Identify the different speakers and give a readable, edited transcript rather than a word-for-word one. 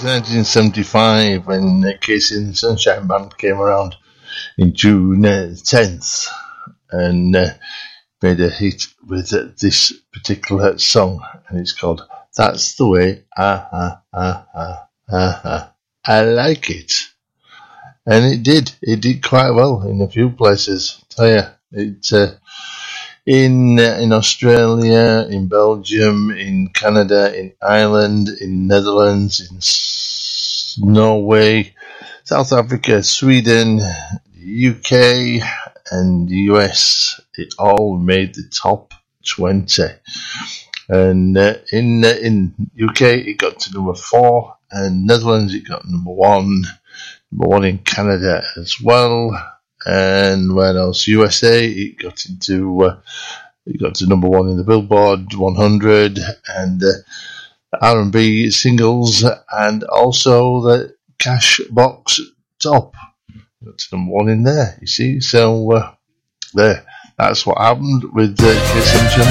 Speaker 1: 1975 when Casey and the Sunshine Band came around in June 10th and made a hit with this particular song, and it's called That's the Way I Like It. And it did quite well in a few places, tell you. It in Australia, in Belgium, in Canada, in Ireland, in Netherlands, in Norway, South Africa, Sweden, UK, and the US. It all made the top 20. And in UK, it got to number 4, and Netherlands, it got number 1 in Canada as well. And where else? USA, it got to number 1 in the Billboard 100 and R&B singles, and also the Cashbox Top. Got to number 1 in there. You see, so there. That's what happened with Kiss and